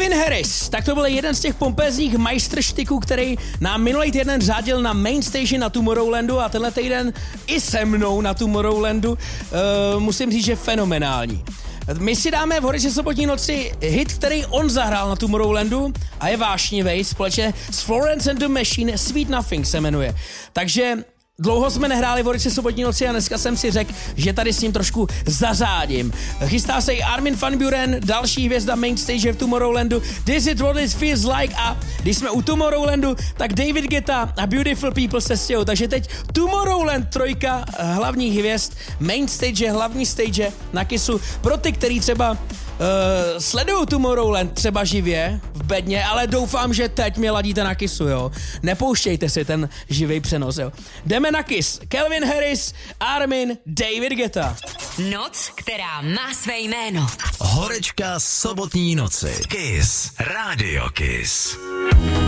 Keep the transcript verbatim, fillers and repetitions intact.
Calvin Harris, tak to byl jeden z těch pompézních majstrštiků, který nám minulý týden řádil na main stage na Tomorrowlandu a tenhle týden i se mnou na Tomorrowlandu. Uh, musím říct, že fenomenální. My si dáme v Hořiči sobotní noci hit, který on zahrál na Tomorrowlandu a je vášnivý, společně s Florence and the Machine, Sweet Nothing se jmenuje. Takže dlouho jsme nehráli v Hořiči sobotní noci a dneska jsem si řekl, že tady s ním trošku zařádím. Chystá se i Armin van Buuren, další hvězda main stage v Tomorrowlandu. This is what it feels like a když jsme u Tomorrowlandu, tak David Guetta a Beautiful People se stěhou. Takže teď Tomorrowland trojka hlavních hvězd, main stage, hlavní stage na Kissu. Pro ty, který třeba uh, sledují Tomorrowland třeba živě v bedně, ale doufám, že teď mě ladíte na Kissu, jo. Nepouštějte si ten živý přenos, jo. Jdeme na Kiss. Calvin Harris, Armin, David Guetta. Noc, která má své jméno. Horečka sobotní noci. Kiss. Radio Kiss.